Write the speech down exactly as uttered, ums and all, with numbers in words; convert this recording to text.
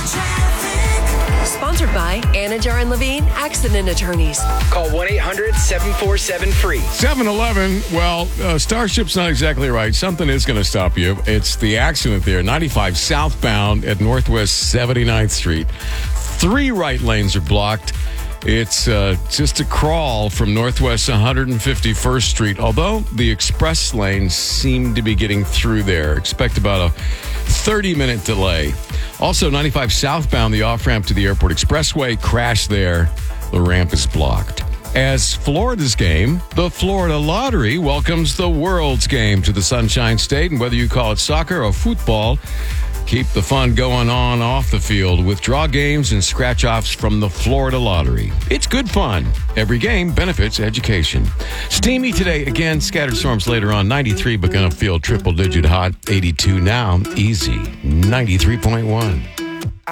Sponsored by Anajar and Levine Accident Attorneys. Call one eight hundred seven four seven free. seven eleven, well, uh, Starship's not exactly right. Something is going to stop you. It's the accident there, ninety-five southbound at Northwest seventy-ninth Street. Three right lanes are blocked. It's uh, just a crawl from Northwest one hundred fifty-first Street, although the express lanes seem to be getting through there. Expect about a thirty-minute delay. Also, ninety-five southbound, the off-ramp to the Airport Expressway, crash there. The ramp is blocked. As Florida's game, the Florida Lottery welcomes the world's game to the Sunshine State. And whether you call it soccer or football, keep the fun going on off the field with draw games and scratch-offs from the Florida Lottery. It's good fun. Every game benefits education. Steamy today. Again, scattered storms later on. ninety-three, but going to feel triple-digit hot. eighty-two now. Easy. ninety-three point one.